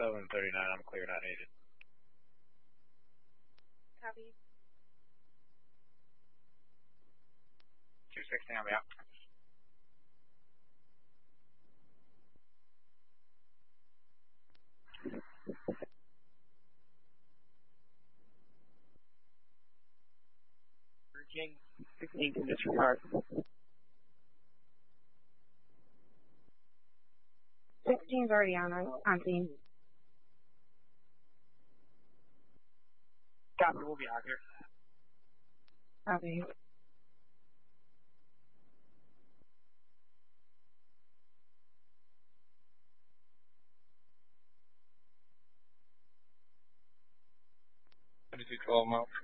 739, I'm clear, not needed. Copy. 260, I'll be out. King 16 can disregard. 16's already on scene. Copy, we'll be out here. Copy. Two 12 miles.